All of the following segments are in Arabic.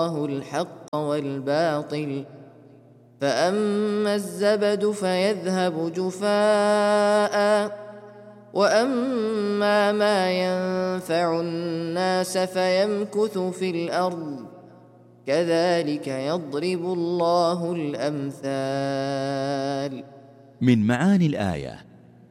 الله الحق والباطل فأما الزبد فيذهب جفاء وأما ما ينفع الناس فيمكث في الأرض كذلك يضرب الله الأمثال. من معاني الآية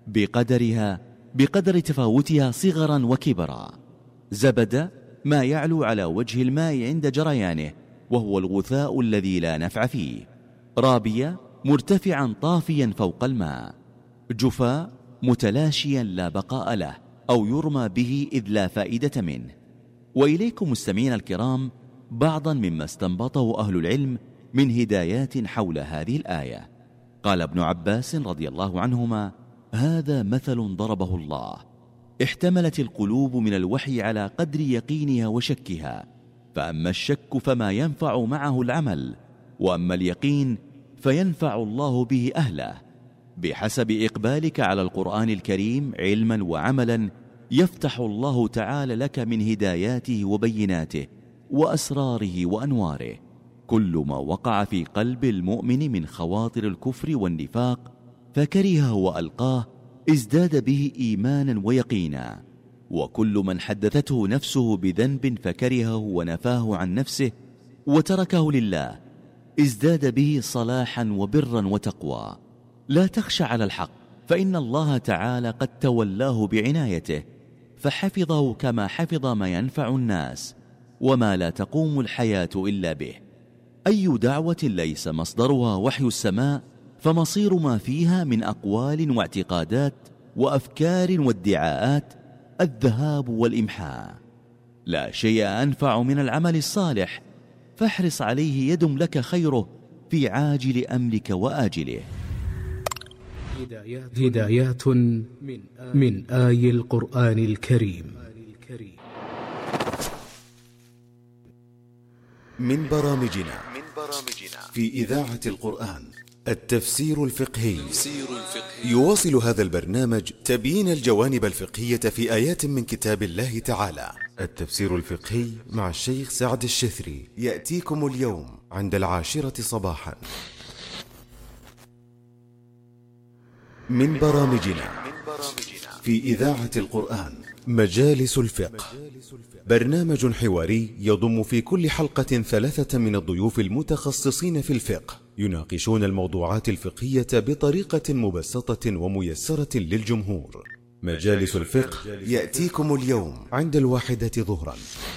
بقدر تفاوتها صغرا وكبرا. زبد ما يعلو على وجه الماء عند جريانه وهو الغثاء الذي لا نفع فيه. رابية مرتفعا طافيا فوق الماء. جفاء متلاشيا لا بقاء له أو يرمى به إذ لا فائدة منه. وإليكم مستمعين الكرام بعضا مما استنبطه أهل العلم من هدايات حول هذه الآية. قال ابن عباس رضي الله عنهما: هذا مثل ضربه الله، احتملت القلوب من الوحي على قدر يقينها وشكها، فأما الشك فما ينفع معه العمل، وأما اليقين فينفع الله به أهله. بحسب إقبالك على القرآن الكريم علما وعملا يفتح الله تعالى لك من هداياته وبيناته وأسراره وأنواره. كل ما وقع في قلب المؤمن من خواطر الكفر والنفاق فكرهه وألقاه ازداد به إيمانا ويقينا، وكل من حدثته نفسه بذنب فكرهه ونفاه عن نفسه وتركه لله ازداد به صلاحا وبرا وتقوى. لا تخشى على الحق، فإن الله تعالى قد تولاه بعنايته فحفظه كما حفظ ما ينفع الناس وما لا تقوم الحياة إلا به. أي دعوة ليس مصدرها وحي السماء فمصير ما فيها من أقوال واعتقادات وأفكار وادعاءات الذهاب والإمحاء. لا شيء أنفع من العمل الصالح، فاحرص عليه يدم لك خيره في عاجل أمرك وآجله. هدايات من آي القرآن الكريم. من برامجنا في إذاعة القرآن التفسير الفقهي. يواصل هذا البرنامج تبيين الجوانب الفقهية في آيات من كتاب الله تعالى. التفسير الفقهي مع الشيخ سعد الشثري يأتيكم اليوم عند 10 صباحا. من برامجنا في إذاعة القرآن مجالس الفقه، برنامج حواري يضم في كل حلقة 3 من الضيوف المتخصصين في الفقه يناقشون الموضوعات الفقهية بطريقة مبسطة وميسرة للجمهور. مجالس الفقه يأتيكم اليوم عند 1 ظهرا.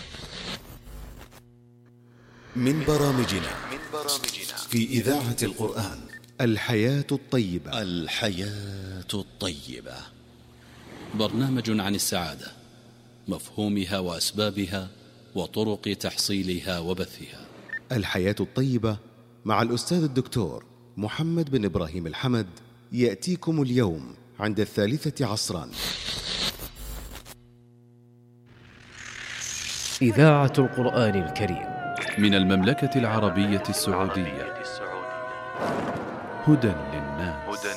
من برامجنا في إذاعة القرآن الحياة الطيبة. الحياة الطيبة برنامج عن السعادة، مفهومها وأسبابها وطرق تحصيلها وبثها. الحياة الطيبة مع الأستاذ الدكتور محمد بن إبراهيم الحمد يأتيكم اليوم عند 3 عصرا. إذاعة القرآن الكريم من المملكة العربية السعودية. هدى